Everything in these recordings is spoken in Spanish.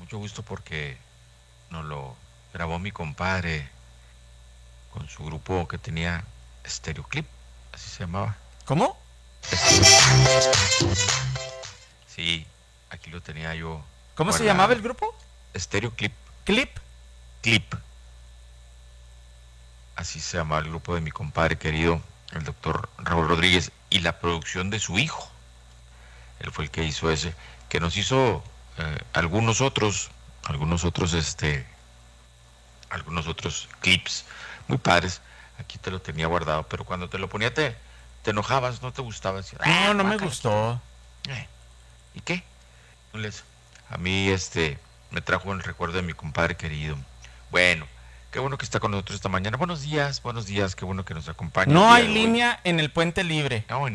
mucho gusto porque nos lo grabó mi compadre con su grupo que tenía Stereoclip, así se llamaba. ¿Cómo? Sí, aquí lo tenía yo ¿Cómo se llamaba el guardado. grupo? Stereoclip, Clip. Clip, así se llamaba el grupo de mi compadre querido, el doctor Raúl Rodríguez, y la producción de su hijo. Él fue el que hizo ese, que nos hizo algunos otros, algunos otros clips muy padres. Aquí te lo tenía guardado, pero cuando te lo ponía te enojabas, no te gustaba. Decías, No, no me guácala, gustó. eh, ¿y qué? Les- A mí me trajo el recuerdo de mi compadre querido. Bueno, qué bueno que está con nosotros esta mañana. Buenos días, qué bueno que nos acompaña el No día hay de hoy. línea en el puente libre. No,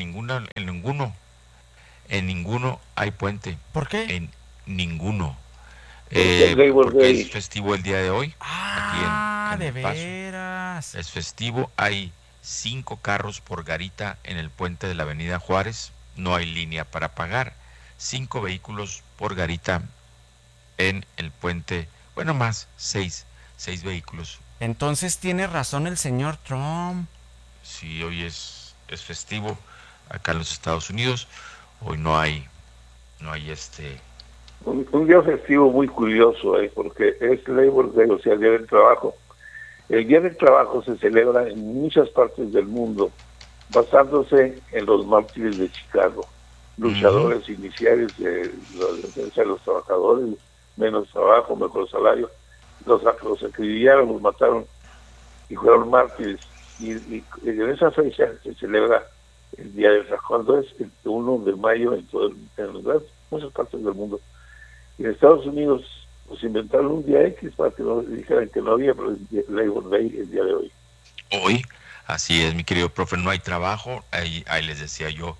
en ninguno hay puente, ¿Por qué? en ninguno. Porque es Labor Porque es Day. festivo el día de hoy, aquí Ah, en de El Paso. veras. Es festivo, hay 5 carros por garita en el puente de la Avenida Juárez, no hay línea para pagar. 5 vehículos por garita en el puente, bueno, más, seis vehículos. Entonces tiene razón el señor Trump. Si hoy es festivo acá en los Estados Unidos, hoy no hay. Un día festivo muy curioso, porque es Labor Day, o sea, el Día del Trabajo. El Día del Trabajo se celebra en muchas partes del mundo, basándose en los mártires de Chicago, Ujú. luchadores iniciales de la defensa de los trabajadores, menos trabajo, mejor salario. Los acribillaron, los mataron y fueron mártires. Y en esa fecha se celebra el Día del Trabajo, cuando es el 1 de mayo en muchas partes del mundo. Y en Estados Unidos pues inventaron un día X para que no dijeran que no había, pero es Labor Day el día de hoy. Hoy, así es, mi querido profe, no hay trabajo, ahí les decía yo,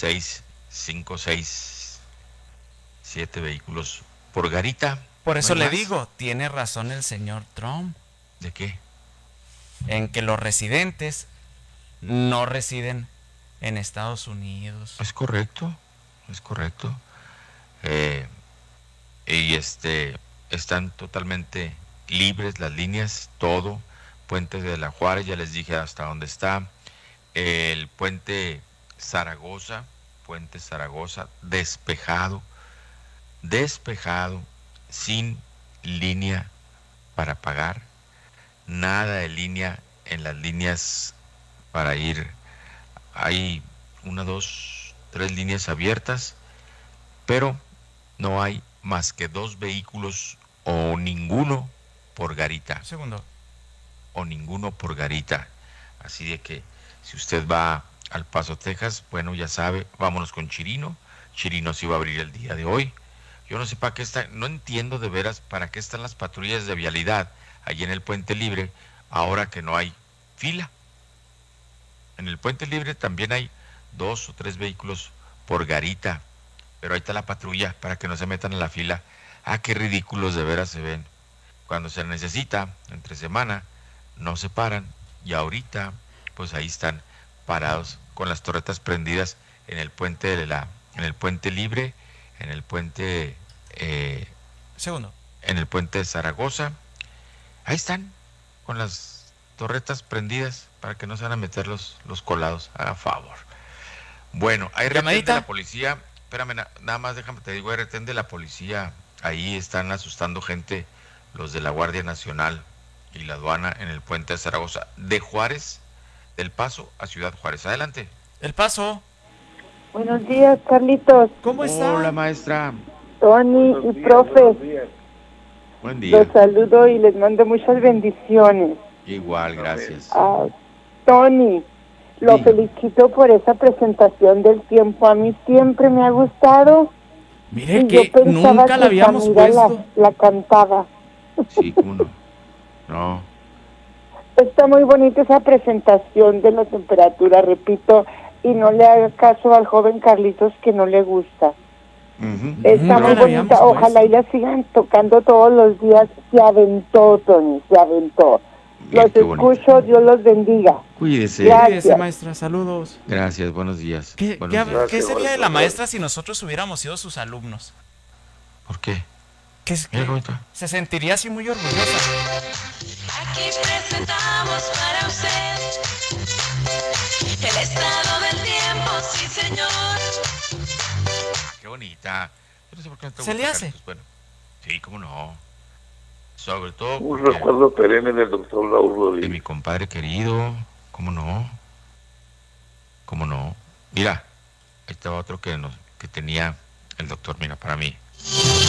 7 vehículos por garita, Por no eso hay le más. digo, tiene razón el señor Trump ¿De qué? en que los residentes no residen en Estados Unidos. Es correcto, es correcto. Eh, y están totalmente libres las líneas, todo. Puente de la Juárez, ya les dije hasta dónde está. El Zaragoza, puente Zaragoza, despejado, sin línea para pagar, nada de línea en las líneas para ir. Hay 1, 2, 3 líneas abiertas, pero no hay más que 2 vehículos o ninguno por garita, Un segundo. o ninguno por garita. Así de que si usted va al Paso, Texas, bueno, ya sabe, vámonos con Chirino. Chirino sí va a abrir el día de hoy. Yo no sé para qué está, no entiendo de veras para qué están las patrullas de vialidad allí en el Puente Libre, ahora que no hay fila. En el Puente Libre también hay 2 o 3 vehículos por garita, pero ahí está la patrulla para que no se metan en la fila. Ah, qué ridículos de veras se ven. Cuando se necesita, entre semana, no se paran, y ahorita, pues ahí están parados con las torretas prendidas en el en el Puente Libre, en el puente, eh, Segundo. en el puente de Zaragoza. Ahí están, con las torretas prendidas para que no se van a meter los colados, a favor. Bueno, hay retén de la Llamadita. policía, espérame, nada más déjame te digo, hay retén de la policía, ahí están asustando gente, los de la Guardia Nacional y la aduana en el puente de Zaragoza, de Juárez, del Paso a Ciudad Juárez. Adelante. El Paso. Buenos días, Carlitos, ¿Cómo Hola, está? maestra. Tony Buenos y días, profe. buenos días. Buen Los día. saludo y les mando muchas bendiciones. Igual, Amén. gracias. Ah, Tony, lo Dígame. felicito por esa presentación del tiempo. A mí siempre me ha gustado Mire y yo que pensaba nunca la que habíamos Samira puesto. la cantaba. Sí, cómo no. No. Está muy bonita esa presentación de la temperatura, repito, y no le haga caso al joven Carlitos que no le gusta. Ujú. Está Nunca muy la habíamos bonita, ojalá y puesto. la sigan tocando todos los días. Se aventó, Tony, se aventó. Bien, Los qué bonito. escucho, Dios los bendiga. Cuídese. Cuídese, Gracias. maestra. Saludos. Gracias, buenos días. ¿Qué, Buenos qué días. qué Gracias, sería de maestro. la maestra si nosotros hubiéramos sido sus alumnos? ¿Por qué? Que es Mira que cómo está. se sentiría así muy orgullosa. Aquí presentamos para usted el estado del tiempo, sí señor. Qué bonita. Yo no sé por qué no te ¿Se le gusta, hace? Carlitos. Bueno, sí, cómo no. Sobre todo Un porque recuerdo perenne del doctor Raúl de mi Rodríguez. compadre querido. ¿Cómo no? ¿Cómo no? Mira, ahí estaba otro que tenía el doctor, mira, para mí.